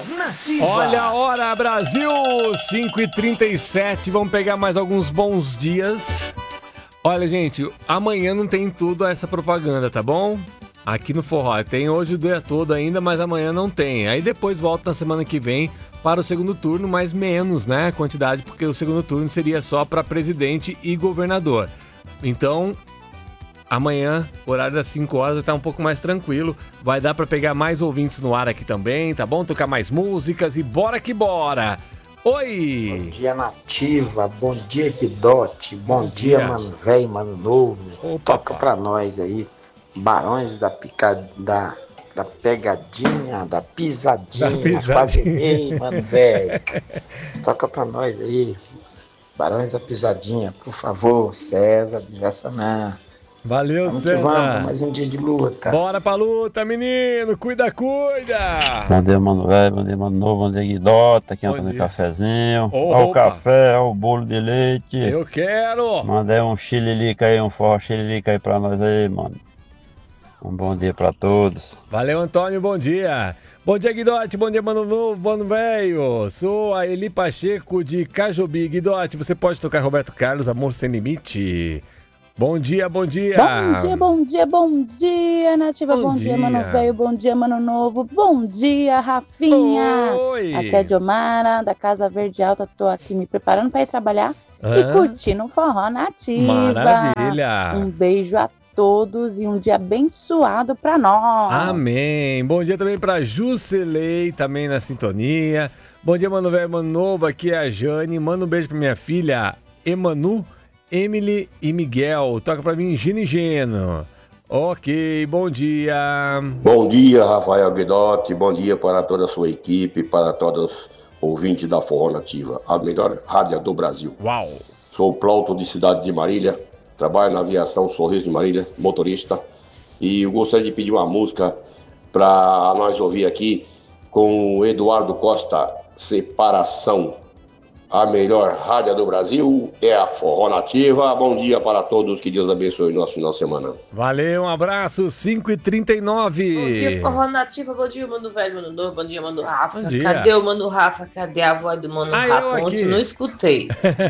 Nativa. Olha a hora, Brasil! 5h37, vamos pegar mais alguns bons dias. Olha, gente, amanhã não tem tudo essa propaganda, tá bom? Aqui no Forró. Tem hoje o dia todo ainda, mas amanhã não tem. Aí depois volta na semana que vem para o segundo turno, mas menos, né? Quantidade, porque o segundo turno seria só para presidente e governador. Então, amanhã, horário das 5 horas, vai estar um pouco mais tranquilo. Vai dar para pegar mais ouvintes no ar aqui também, tá bom? Tocar mais músicas e bora que bora! Oi! Bom dia, Nativa. Bom dia, Guidote. Bom dia, mano velho, mano novo. Opa, toca pra nós aí. Barões da pegadinha, da pisadinha. Quase errei, mano velho. Toca pra nós aí. Barões da pisadinha, por favor. César de Jassanã. Valeu, vamos César. Vamos, mais um dia de luta. Bora pra luta, menino. Cuida. Bom dia, mano velho. Bom dia, mano novo. Bom dia, Guidota. Aqui no cafezinho. Olha o café, olha o bolo de leite. Eu quero. Manda aí um xililica aí, um forró xililica aí pra nós aí, mano. Um bom dia pra todos. Valeu, Antônio, bom dia. Bom dia, Guidote, bom dia, mano novo, mano velho. Sou a Eli Pacheco de Cajobi. Guidote, você pode tocar Roberto Carlos, Amor Sem Limite? Bom dia, bom dia. Bom dia, Nativa. Bom dia, mano velho. Bom dia, mano novo. Bom dia, Rafinha. Oi. Aqui é Diomara, da Casa Verde Alta. Tô aqui me preparando pra ir trabalhar e curtindo um forró Nativa. Maravilha. Um beijo a todos e um dia abençoado pra nós. Amém. Bom dia também pra Juscelei, também na sintonia. Bom dia, mano velho, mano novo. Aqui é a Jane. Manda um beijo pra minha filha, Emanu, Emily e Miguel. Toca pra mim, Gino e Geno. Ok, bom dia. Bom dia, Rafael Guidotti. Bom dia para toda a sua equipe, para todos os ouvintes da Forró Nativa, a melhor rádio do Brasil. Uau. Sou o Plauto de Cidade de Marília. Trabalho na aviação Sorriso de Marília, motorista. E eu gostaria de pedir uma música para nós ouvir aqui com o Eduardo Costa, Separação. A melhor rádio do Brasil é a Forró Nativa. Bom dia para todos, que Deus abençoe o nosso final de semana. Valeu, um abraço, 5h39. Bom dia, Forró Nativa. Bom dia, mano velho, mano novo. Bom dia, mano Rafa. Bom dia. Cadê o mano Rafa? Cadê a voz do mano Rafa? Ontem não escutei.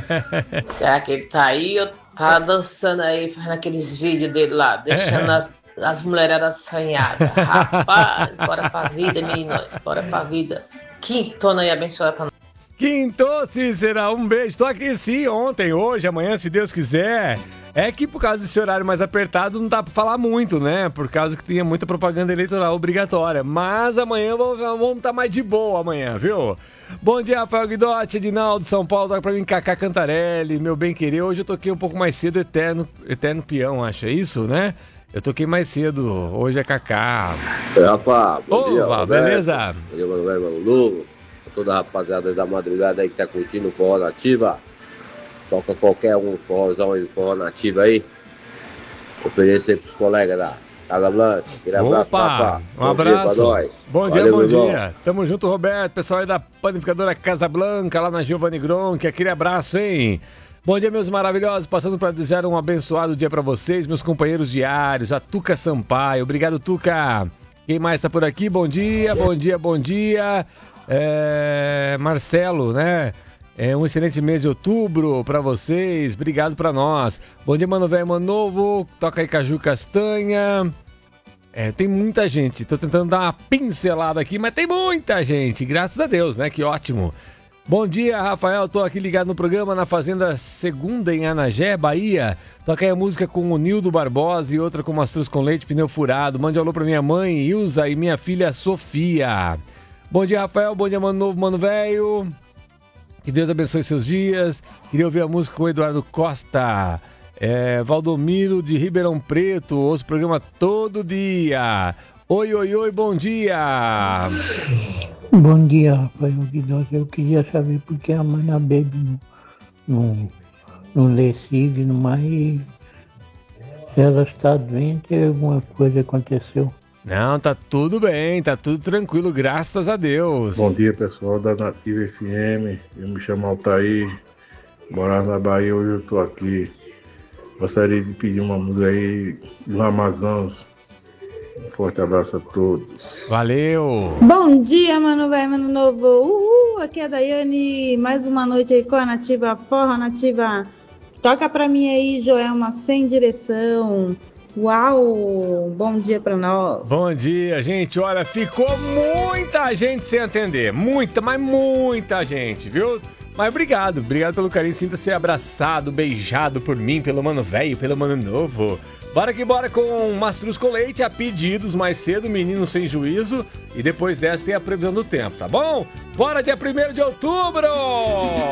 Será que ele tá aí? Eu tá dançando aí, fazendo aqueles vídeos dele lá, deixando as mulheradas assanhadas. Rapaz, bora pra vida, meninos. Bora pra vida. Quintona e abençoada pra nós. Quinto, Cícera, um beijo. Tô aqui sim, ontem, hoje, amanhã, se Deus quiser. É que por causa desse horário mais apertado não dá pra falar muito, né? Por causa que tinha muita propaganda eleitoral obrigatória. Mas amanhã vamos estar mais de boa amanhã, viu? Bom dia, Rafael Guidotti, Edinaldo, São Paulo. Toca pra mim, Cacá Cantarelli, meu bem querer. Hoje eu toquei um pouco mais cedo, Eterno Peão, acho. É isso, né? Eu toquei mais cedo. Hoje é Cacá. Rafa, bom dia. Opa, beleza? Bom dia, mano velho, mano novo. Toda a rapaziada da madrugada aí que tá curtindo o Forró Nativa. Toca qualquer um forrozão aí do Forró Nativa aí. Oferecer pros colegas da Casa Blanca. Aquele abraço, Rafa. Um abraço. Dia pra nós. Bom dia, Valeu, bom dia. irmão. Tamo junto, Roberto. Pessoal aí da panificadora Casa Blanca, lá na Giovanni Gronk. Aquele abraço, hein? Bom dia, meus maravilhosos. Passando para desejar um abençoado dia para vocês, meus companheiros diários. A Tuca Sampaio. Obrigado, Tuca. Quem mais tá por aqui? Bom dia, bom dia, bom dia. Marcelo, né? Um excelente mês de outubro pra vocês. Obrigado pra nós. Bom dia, mano velho, mano novo. Toca aí Caju Castanha. Tem muita gente. Tô tentando dar uma pincelada aqui, mas tem muita gente. Graças a Deus, né? Que ótimo. Bom dia, Rafael. Tô aqui ligado no programa na Fazenda Segunda em Anagé, Bahia. Toca aí a música com o Nildo Barbosa e outra com mastruz com leite, pneu furado. Mande um alô pra minha mãe, Ilza, e minha filha, Sofia. Bom dia, Rafael. Bom dia, mano novo, mano velho. Que Deus abençoe seus dias. Queria ouvir a música com o Eduardo Costa. Valdomiro de Ribeirão Preto. Ouço o programa todo dia. Oi, oi, oi, bom dia. Bom dia, Rafael Guidotti. Eu queria saber por que a Mana Baby não lê signo, mas se ela está doente, alguma coisa aconteceu. Não, tá tudo bem, tá tudo tranquilo, graças a Deus. Bom dia, pessoal da Nativa FM. Eu me chamo Altair, morava na Bahia, hoje eu tô aqui. Gostaria de pedir uma música aí do Amazonas, Um forte abraço a todos. Valeu! Bom dia, mano velho, mano novo. Uhul, aqui é a Daiane. Mais uma noite aí com a Nativa Forró Nativa. Toca pra mim aí, Joelma, Sem Direção. Uau! Bom dia pra nós. Bom dia, gente. Olha, ficou muita gente sem atender. Muita, mas muita gente, viu? Mas obrigado pelo carinho. Sinta-se abraçado, beijado por mim, pelo mano velho, pelo mano novo. Bora que bora com Mastruz com Leite, a pedidos mais cedo, Menino Sem Juízo. E depois dessa tem a previsão do tempo, tá bom? Bora dia 1º de outubro!